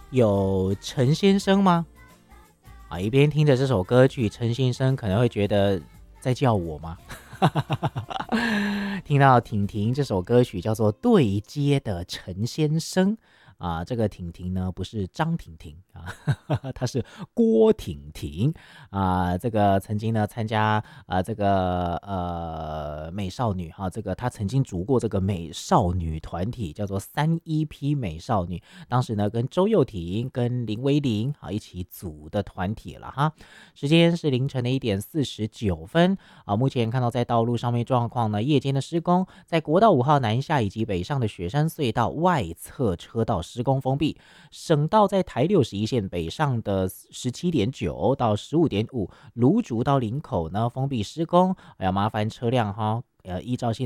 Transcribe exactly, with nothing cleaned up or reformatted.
有陈先生吗？啊，一边听着这首歌曲，陈先生可能会觉得在叫我吗？听到婷婷这首歌曲叫做《对街的陈先生》啊，这个婷婷呢不是张婷婷啊，她是郭婷婷啊。这个曾经呢参加啊这个呃美少女哈、这个她曾经组过这个美少女团体，叫做三一 P 美少女。当时呢跟周幼婷跟林威玲啊一起组的团体了哈。时间是凌晨的一点四十九分啊。目前看到在道路上面状况呢，夜间的施工，在国道五号南下以及北上的雪山隧道外侧车道施工封闭，省道在台六十一线北上的十七点九到十五点五，芦竹到林口呢封闭施工，要麻烦车辆哈，呃，依照现